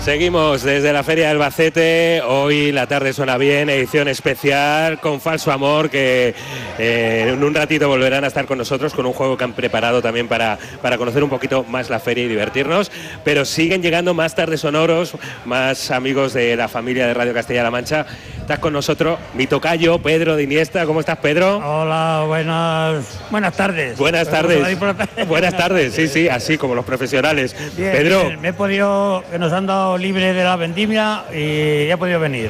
Seguimos desde la Feria de Albacete. Hoy la tarde suena bien, edición especial con Falso Amor, que en un ratito volverán a estar con nosotros con un juego que han preparado también para conocer un poquito más la feria y divertirnos. Pero siguen llegando más tardes sonoros, más amigos de la familia de Radio Castilla-La Mancha. Estás con nosotros, mi tocayo, Pedro de Iniesta. ¿Cómo estás, Pedro? Hola, buenas tardes. Buenas tardes. Buenas tardes, sí, así como los profesionales. Bien, Pedro. bien. Me he podido, que nos han dado libre de la vendimia y he podido venir.